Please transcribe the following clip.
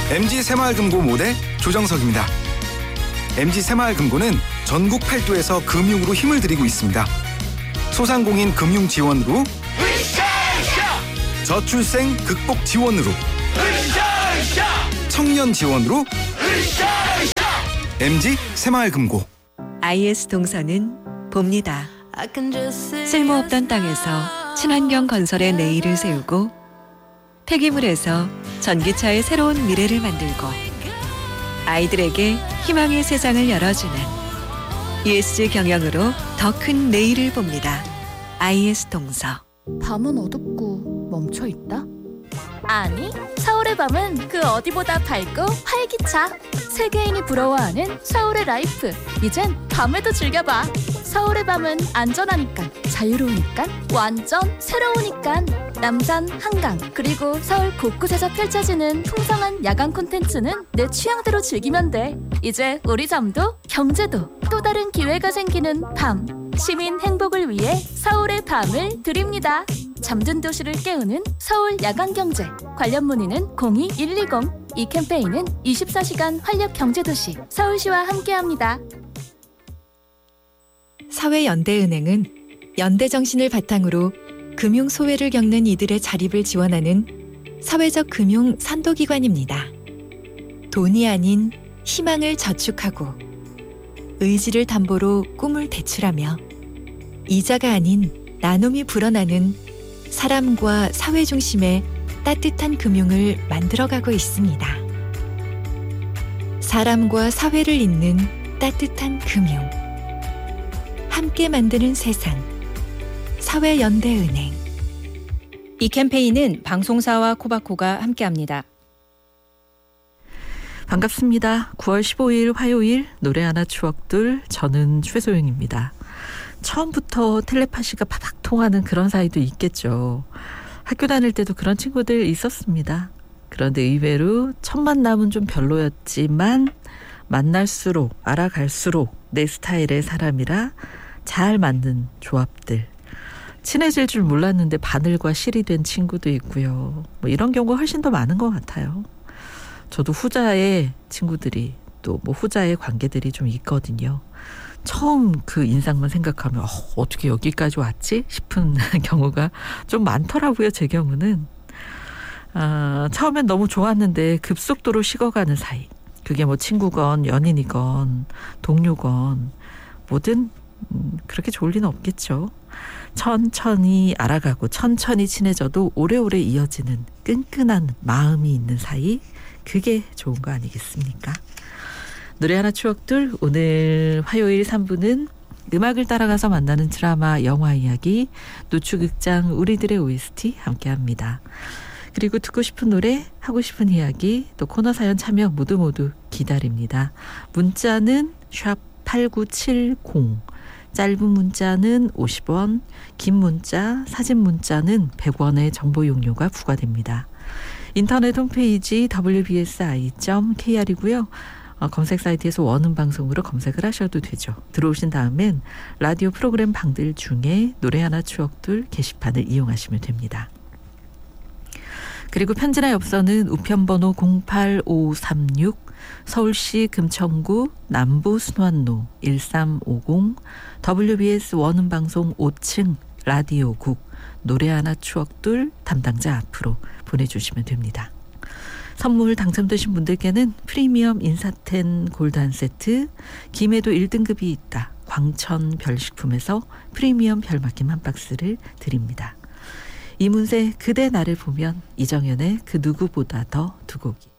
MG 새마을금고 모대 조정석입니다. MG 새마을금고는 전국 8도에서 금융으로 힘을 드리고 있습니다. 소상공인 금융 지원으로, 저출생 극복 지원으로, 청년 지원으로, MG 새마을금고. IS 동서는 봅니다. 쓸모없던 땅에서 친환경 건설의 내일을 세우고, 폐기물에서 전기차의 새로운 미래를 만들고, 아이들에게 희망의 세상을 열어주는 ESG 경영으로 더 큰 내일을 봅니다. IS 동서. 밤은 어둡고 멈춰있다? 아니, 서울의 밤은 그 어디보다 밝고 활기차. 세계인이 부러워하는 서울의 라이프. 이젠 밤에도 즐겨봐. 서울의 밤은 안전하니까, 자유로우니까, 완전 새로우니까. 남산, 한강, 그리고 서울 곳곳에서 펼쳐지는 풍성한 야간 콘텐츠는 내 취향대로 즐기면 돼. 이제 우리 잠도 경제도 또 다른 기회가 생기는 밤. 시민 행복을 위해 서울의 밤을 드립니다. 잠든 도시를 깨우는 서울 야간경제. 관련 문의는 02-120. 이 캠페인은 24시간 활력경제도시 서울시와 함께합니다. 사회연대은행은 연대정신을 바탕으로 금융소외를 겪는 이들의 자립을 지원하는 사회적 금융 선도기관입니다. 돈이 아닌 희망을 저축하고, 의지를 담보로 꿈을 대출하며, 이자가 아닌 나눔이 불어나는 사람과 사회 중심의 따뜻한 금융을 만들어가고 있습니다. 사람과 사회를 잇는 따뜻한 금융. 함께 만드는 세상. 사회연대은행. 이 캠페인은 방송사와 코바코가 함께합니다. 반갑습니다. 9월 15일 화요일 노래 하나 추억들, 저는 최소영입니다. 처음부터 텔레파시가 바닥 통하는 그런 사이도 있겠죠. 학교 다닐 때도 그런 친구들 있었습니다. 그런데 의외로 첫 만남은 좀 별로였지만 만날수록 알아갈수록 내 스타일의 사람이라 잘 맞는 조합들. 친해질 줄 몰랐는데 바늘과 실이 된 친구도 있고요. 뭐 이런 경우가 훨씬 더 많은 것 같아요. 저도 후자의 친구들이 또 뭐 후자의 관계들이 좀 있거든요. 처음 그 인상만 생각하면 어떻게 여기까지 왔지 싶은 경우가 좀 많더라고요. 제 경우는 처음엔 너무 좋았는데 급속도로 식어가는 사이. 그게 뭐 친구건 연인이건 동료건 뭐든 그렇게 좋을 리는 없겠죠. 천천히 알아가고 천천히 친해져도 오래오래 이어지는 끈끈한 마음이 있는 사이, 그게 좋은 거 아니겠습니까? 노래 하나 추억들, 오늘 화요일 3부는 음악을 따라가서 만나는 드라마, 영화 이야기, 노추극장 우리들의 OST 함께합니다. 그리고 듣고 싶은 노래, 하고 싶은 이야기, 또 코너 사연 참여 모두 기다립니다. 문자는 샵8970, 짧은 문자는 50원, 긴 문자, 사진 문자는 100원의 정보 용료가 부과됩니다. 인터넷 홈페이지 wbsi.kr이고요. 검색 사이트에서 원음 방송으로 검색을 하셔도 되죠. 들어오신 다음엔 라디오 프로그램 방들 중에 노래 하나 추억들 게시판을 이용하시면 됩니다. 그리고 편지나 엽서는 우편번호 08536, 서울시 금천구 남부순환로 1350, WBS 원음방송 5층 라디오국 노래 하나 추억들 담당자 앞으로 보내주시면 됩니다. 선물 당첨되신 분들께는 프리미엄 인사텐 골드 한 세트, 김해도 1등급이 있다 광천 별식품에서 프리미엄 별맛김 한 박스를 드립니다. 이문세 그대 나를 보면, 이정현의 그 누구보다 더 두 곡이.